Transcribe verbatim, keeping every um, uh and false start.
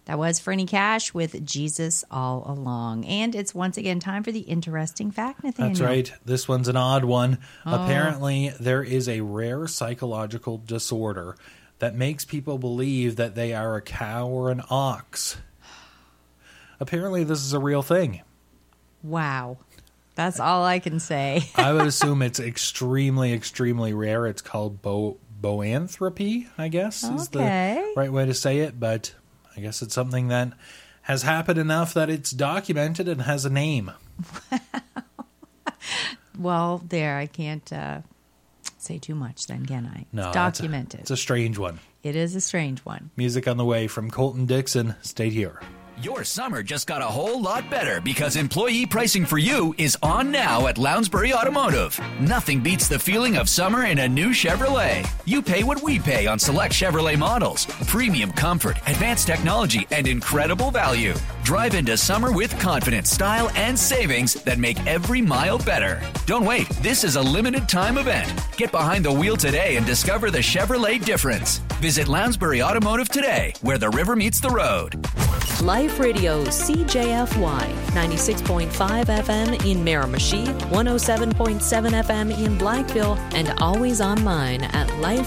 That was Fernie Cash with Jesus All Along. And it's once again time for the interesting fact, Nathaniel. That's right. This one's an odd one. Oh. Apparently, there is a rare psychological disorder that makes people believe that they are a cow or an ox. Apparently, this is a real thing. Wow. That's all I can say. I would assume it's extremely, extremely rare. It's called bo- boanthropy, I guess, is Okay. the right way to say it. But I guess it's something that has happened enough that it's documented and has a name. Well, there, I can't uh, say too much then, can I? No, it's documented. It's a, it's a strange one. It is a strange one. Music on the way from Colton Dixon. Stay here. Your summer just got a whole lot better because employee pricing for you is on now at Lounsbury Automotive. Nothing beats the feeling of summer in a new Chevrolet. You pay what we pay on select Chevrolet models. Premium comfort, advanced technology, and incredible value. Drive into summer with confidence, style, and savings that make every mile better. Don't wait. This is a limited time event. Get behind the wheel today and discover the Chevrolet difference. Visit Lounsbury Automotive today, where the river meets the road. Life Radio C J F Y, ninety-six point five F M in Miramichi, one oh seven point seven F M in Blackville, and always online at life